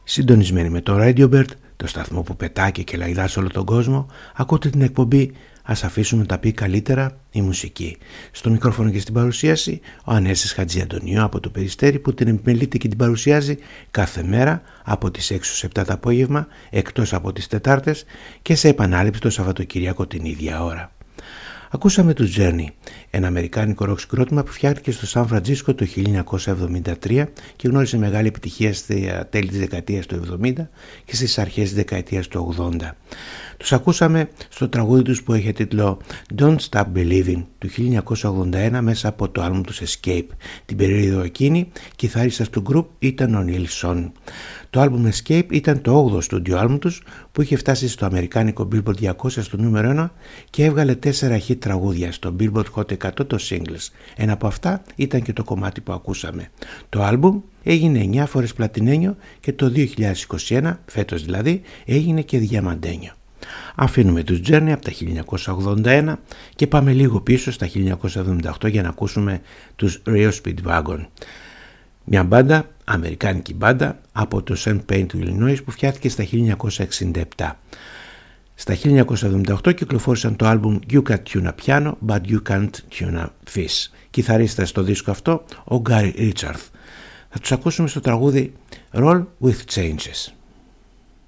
Συντονισμένοι με το Radio Bird, το σταθμό που πετάει και λαϊδά σε όλο τον κόσμο, ακούτε την εκπομπή «Ας αφήσουμε τα πει καλύτερα η μουσική». Στο μικρόφωνο και στην παρουσίαση, ο Ανέσης Χατζιαντονίου από το Περιστέρι, που την επιμελείται και την παρουσιάζει κάθε μέρα από τις 6 στις 7 το απόγευμα, εκτός από τις Τετάρτες, και σε επανάληψη το Σαββατοκυριακό την ίδια ώρα. Ακούσαμε τους Journey, ένα αμερικάνικο ροκ συγκρότημα που φτιάχτηκε στο Σαν Φραντζίσκο το 1973 και γνώρισε μεγάλη επιτυχία στα τέλη της δεκαετίας του 70 και στις αρχές της δεκαετίας του 80. Τους ακούσαμε στο τραγούδι τους που έχει τίτλο Don't Stop Believing του 1981 μέσα από το άλμπουμ τους Escape. Την περίοδο εκείνη, κιθαρίστας του γκρουπ ήταν ο Neil Sonn. Το άλμπουμ Escape ήταν το 8ο στούντιο άλμπουμ τους που είχε φτάσει στο αμερικάνικο Billboard 200 στο νούμερο 1 και έβγαλε 4 hit τραγούδια στο Billboard Hot 100 το singles. Ένα από αυτά ήταν και το κομμάτι που ακούσαμε. Το άλμπουμ έγινε 9 φορές πλατινένιο και το 2021, φέτος δηλαδή, έγινε και διαμαντένιο. Αφήνουμε τους Journey από τα 1981 και πάμε λίγο πίσω στα 1978 για να ακούσουμε τους Rio Speedwagon. Μια μπάντα, αμερικάνικη μπάντα από το St. Paul του Illinois που φτιάχτηκε στα 1967. Στα 1978 κυκλοφόρησαν το άλμπουμ You Can Tune a Piano But You Can't Tune a Fish. Κιθαρίστας στο δίσκο αυτό ο Gary Richards. Θα τους ακούσουμε στο τραγούδι Roll With Changes.